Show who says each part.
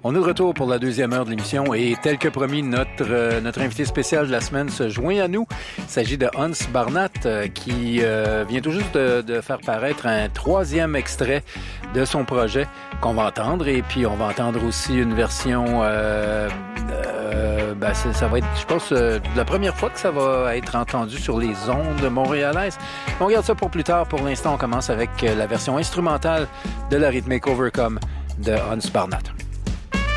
Speaker 1: On est de retour pour la deuxième heure de l'émission et tel que promis, notre invité spécial de la semaine se joint à nous. Il s'agit de Hans Barnat qui vient tout juste de faire paraître un troisième extrait de son projet qu'on va entendre. Et puis, on va entendre aussi une version... ça va être, je pense, la première fois que ça va être entendu sur les ondes montréalaises. On regarde ça pour plus tard. Pour l'instant, on commence avec la version instrumentale de la rythmique Overcome de Hans Barnat.